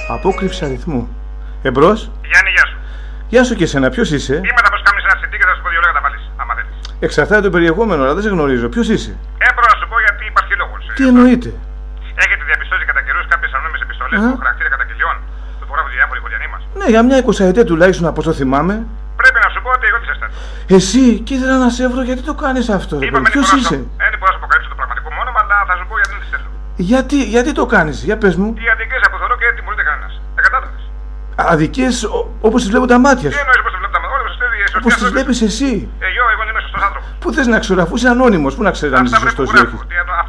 Απόκρυψη αριθμού. Εμπρός. Γιάννη, γεια σου. Γεια σου και εσένα, ποιος είσαι? Είμαι τα πως κάμεις ένα CD και θα σου πω 2 λόγια τα βάλεις, άμα θέλεις. Εξαρτάται το περιεχόμενο, αλλά δεν σε γνωρίζω. Ποιος είσαι? Έπρεπε να σου πω γιατί υπάρχει λόγος. Τι εννοείται? Έχετε διαπιστώσει κατά καιρούς κάποιες ανώνυμες επιστολές που χαρακτήρα καταγγελιών που υπογράφουν οι διάφοροι χωριανοί μας? Ναι, για μια 20ετία τουλάχιστον από όσο θυμάμαι. Πρέπει να σου πω ότι εγώ τι σας στέλνω. Εσύ, και ήθελα να σε βρω, γιατί το κάνεις αυτό? Ποιος είσαι? Δεν μπορώ να σου αποκαλύψω το πραγματικό μου όνομα, αλλά θα σου πω γιατί δεν τη στέλνω. Γιατί το κάνεις, για πες μου. Οι αδικίες που θεωρώ και δεν τιμωρείται κανένας. Τα κατάλαβες? Αδικίες όπως τις βλέπουν τα μάτια Τι σου. εννοείς όπως τις βλέπουν τα μάτια? Όπως τις βλέπεις εσύ. Εγώ είμαι σωστός άνθρωπος. Πού θες να ξέρω, αφού είσαι ανώνυμος, πού να ξέρεις αν είσαι σωστός ή όχι?